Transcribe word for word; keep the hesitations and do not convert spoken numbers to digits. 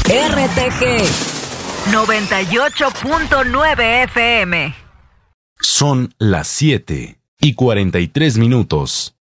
R T G noventa y ocho punto nueve F M. Son las siete y cuarenta y tres minutos.